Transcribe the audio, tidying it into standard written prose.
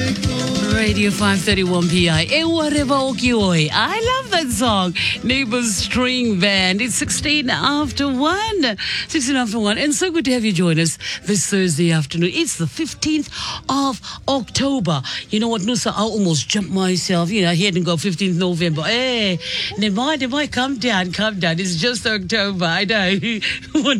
Radio 531 PI. I love that song. Neighbours String Band. It's 16 after 1. 16 after 1. And so good to have you join us this Thursday afternoon. It's the 15th of October. You know what, Nusa? I almost jumped myself. You know, I had to go 15th November. Hey, they might calm down. It's just October. I know.